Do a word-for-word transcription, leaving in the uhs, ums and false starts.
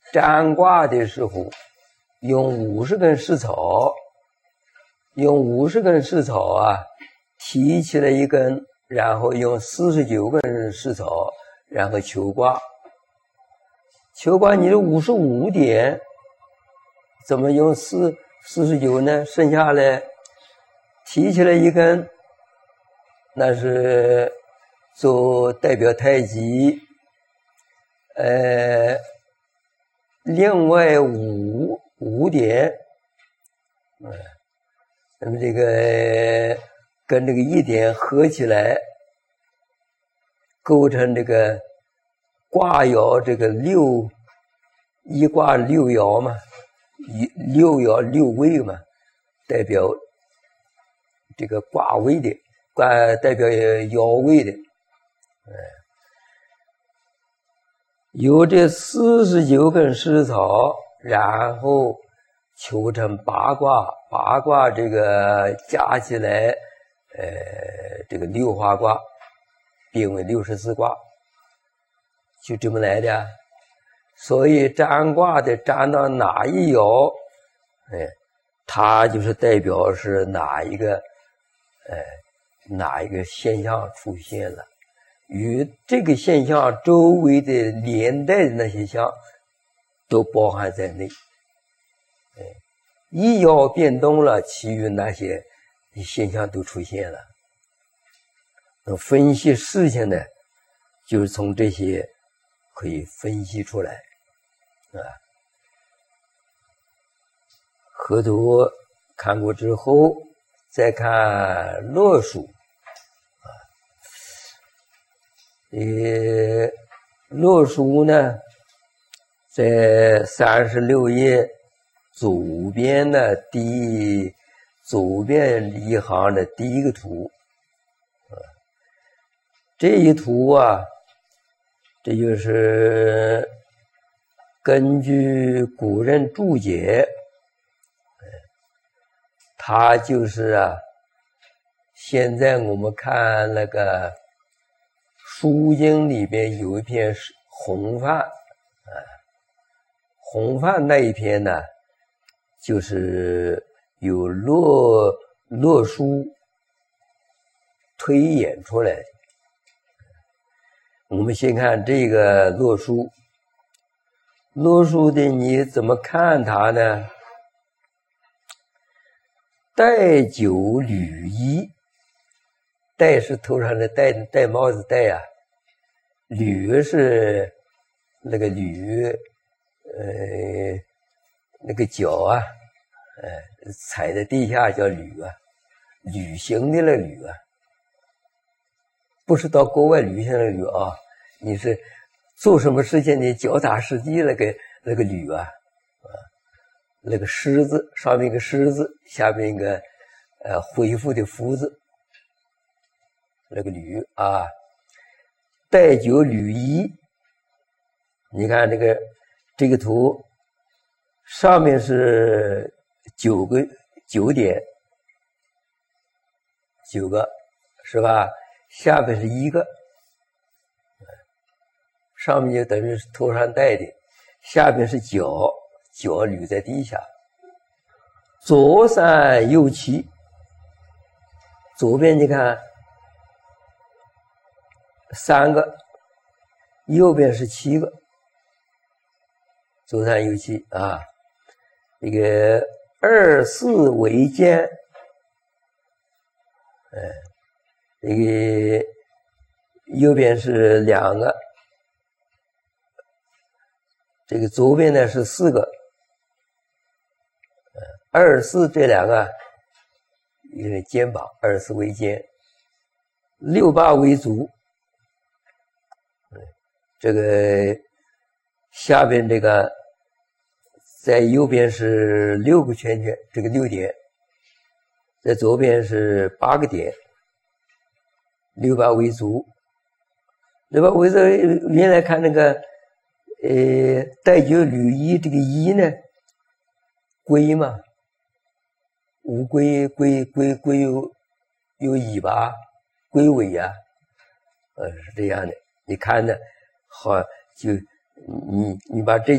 占卦的时候，用五十根石草，用五十根石草啊，提起了一根，然后用四十九根石草，然后求卦。求卦你的五十五点，怎么用四四十九呢？剩下来提起来一根，那是做代表太极。呃，另外五五点，嗯、呃，那么这个跟这个一点合起来，构成这个卦爻，这个六一卦六爻嘛，一六爻六位嘛，代表这个卦位的，卦代表爻位的，嗯。有这四十九根石草，然后求成八卦，八卦这个加起来，呃，这个六花卦，并为六十四卦，就这么来的。所以占卦的占到哪一爻，哎，它就是代表是哪一个，呃，哪一个现象出现了。与这个现象周围的连带的那些象都包含在内，一爻变动了，其余那些现象都出现了。那分析事情呢，就是从这些可以分析出来啊。河图看过之后，再看洛书。呃，洛书呢，在三十六页左边的第左边一行的第一个图，这一图啊，这就是根据古人注解，它就是啊，现在我们看那个书经里边有一篇洪范啊，洪范那一篇呢，就是有洛洛书推演出来的。我们先看这个洛书，洛书的你怎么看它呢？戴九履衣，戴是头上的戴戴帽子戴啊，履是那个履，呃，那个脚啊，呃，踩在地下叫履啊，旅行的那履啊，不是到国外旅行的履啊，你是做什么事情你脚踏实地那个那个履啊，啊，那个狮字上面一个狮字，下面一个呃恢复的复字。那个履啊，戴九履衣，你看这个这个图，上面是九个九点，九个是吧？下面是一个，上面就等于是头上戴的，下面是脚，脚捋在地下，左三右七，左边你看。三个，右边是七个，左三右七啊。这个二四为肩，哎，这个右边是两个，这个左边呢是四个，二四这两个，一个肩膀，二四为肩，六八为足。这个下边这个在右边是六个圈圈，这个六点，在左边是八个点，六八为足。六八为足，原来看那个呃戴九履衣，这个衣呢，龟嘛，乌龟龟龟龟有有尾巴，龟尾呀、啊，呃是这样的。你看呢，好，就你你把这